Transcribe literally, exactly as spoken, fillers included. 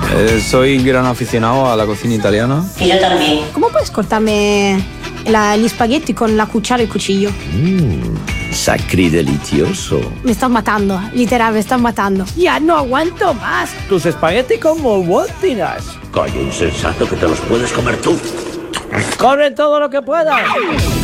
Eh, soy gran aficionado a la cocina italiana. Y yo también. ¿Cómo puedes cortarme la, gli spaghetti con la cuchara y cuchillo? Mmm, sacridelicioso. Me estás matando, literal, me estás matando. Ya no aguanto más. Tus espagueti como voltinas. Calla, insensato, que te los puedes comer tú. ¡Corre todo lo que puedas!